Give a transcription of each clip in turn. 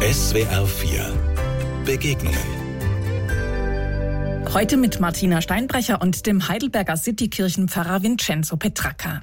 SWR 4 Begegnungen. Heute mit Martina Steinbrecher und dem Heidelberger Citykirchenpfarrer Vincenzo Petracca.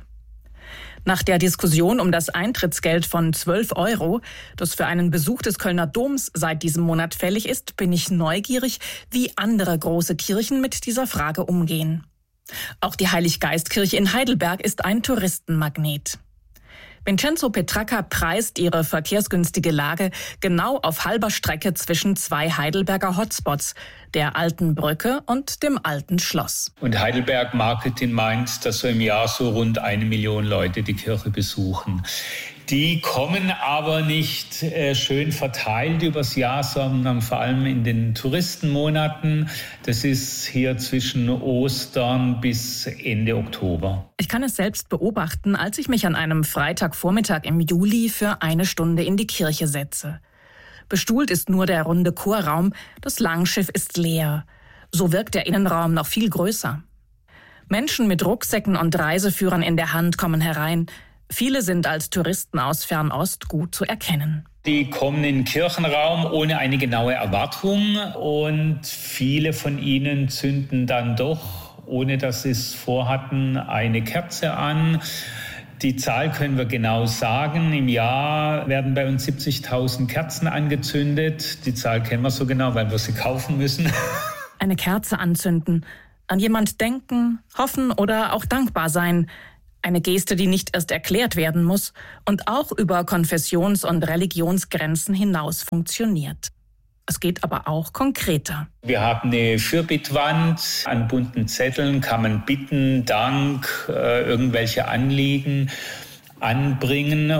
Nach der Diskussion um das Eintrittsgeld von 12 €, das für einen Besuch des Kölner Doms seit diesem Monat fällig ist, bin ich neugierig, wie andere große Kirchen mit dieser Frage umgehen. Auch die Heiliggeistkirche in Heidelberg ist ein Touristenmagnet. Vincenzo Petracca preist ihre verkehrsgünstige Lage genau auf halber Strecke zwischen zwei Heidelberger Hotspots, der Alten Brücke und dem Alten Schloss. Und Heidelberg Marketing meint, dass so im Jahr so rund 1 Million Leute die Kirche besuchen. Die kommen aber nicht schön verteilt übers Jahr, sondern vor allem in den Touristenmonaten. Das ist hier zwischen Ostern bis Ende Oktober. Ich kann es selbst beobachten, als ich mich an einem Freitagvormittag im Juli für 1 Stunde in die Kirche setze. Bestuhlt ist nur der runde Chorraum, das Langschiff ist leer. So wirkt der Innenraum noch viel größer. Menschen mit Rucksäcken und Reiseführern in der Hand kommen herein. Viele sind als Touristen aus Fernost gut zu erkennen. Die kommen in den Kirchenraum ohne eine genaue Erwartung und viele von ihnen zünden dann doch, ohne dass sie es vorhatten, eine Kerze an. Die Zahl können wir genau sagen. Im Jahr werden bei uns 70.000 Kerzen angezündet. Die Zahl kennen wir so genau, weil wir sie kaufen müssen. Eine Kerze anzünden, an jemand denken, hoffen oder auch dankbar sein. Eine Geste, die nicht erst erklärt werden muss und auch über Konfessions- und Religionsgrenzen hinaus funktioniert. Es geht aber auch konkreter. Wir haben eine Fürbittwand. An bunten Zetteln kann man Bitten, Dank, irgendwelche Anliegen anbringen.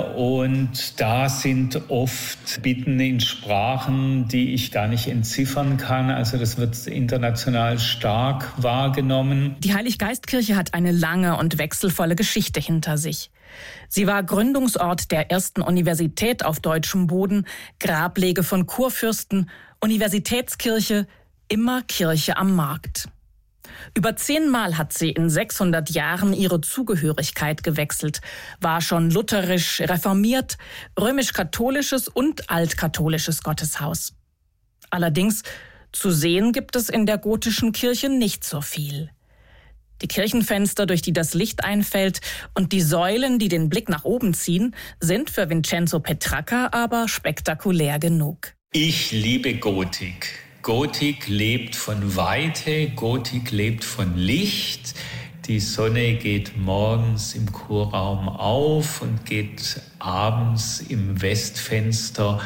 Und da sind oft Bitten in Sprachen, die ich gar nicht entziffern kann. Also das wird international stark wahrgenommen. Die Heiliggeistkirche hat eine lange und wechselvolle Geschichte hinter sich. Sie war Gründungsort der ersten Universität auf deutschem Boden, Grablege von Kurfürsten, Universitätskirche, immer Kirche am Markt. Über 10-mal hat sie in 600 Jahren ihre Zugehörigkeit gewechselt, war schon lutherisch, reformiert, römisch-katholisches und altkatholisches Gotteshaus. Allerdings, zu sehen gibt es in der gotischen Kirche nicht so viel. Die Kirchenfenster, durch die das Licht einfällt, und die Säulen, die den Blick nach oben ziehen, sind für Vincenzo Petracca aber spektakulär genug. Ich liebe Gotik. Gotik lebt von Weite, Gotik lebt von Licht. Die Sonne geht morgens im Chorraum auf und geht abends im Westfenster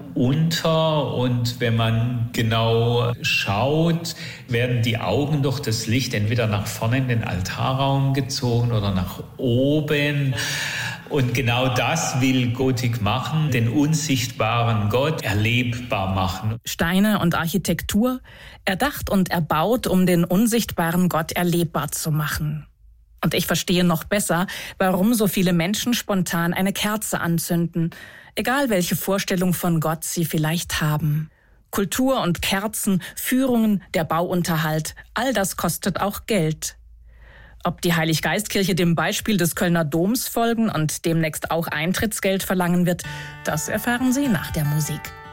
unter. Und wenn man genau schaut, werden die Augen durch das Licht entweder nach vorne in den Altarraum gezogen oder nach oben. Und genau das will Gotik machen, den unsichtbaren Gott erlebbar machen. Steine und Architektur, erdacht und erbaut, um den unsichtbaren Gott erlebbar zu machen. Und ich verstehe noch besser, warum so viele Menschen spontan eine Kerze anzünden, egal welche Vorstellung von Gott sie vielleicht haben. Kultur und Kerzen, Führungen, der Bauunterhalt, all das kostet auch Geld. Ob die Heiliggeistkirche dem Beispiel des Kölner Doms folgen und demnächst auch Eintrittsgeld verlangen wird, das erfahren Sie nach der Musik.